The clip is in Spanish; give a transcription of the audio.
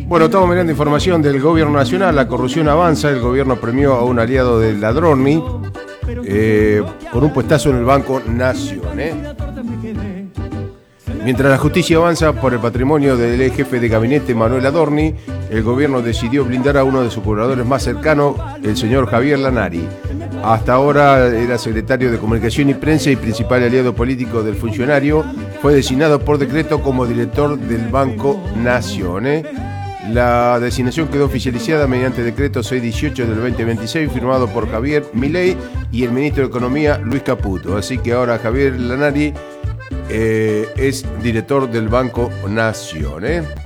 Bueno, estamos mirando información del gobierno nacional. La corrupción avanza. El gobierno premió a un aliado de Ladroni por un puestazo en el Banco Nación. Mientras la justicia avanza por el patrimonio del jefe de gabinete Manuel Adorni, el gobierno decidió blindar a uno de sus colaboradores más cercanos, el señor Javier Lanari. Hasta ahora era secretario de Comunicación y Prensa y principal aliado político del funcionario. Fue designado por decreto como director del Banco Nación. La designación quedó oficializada mediante decreto 618 del 2026, firmado por Javier Milei y el ministro de Economía, Luis Caputo. Así que ahora Javier Lanari es director del Banco Nación.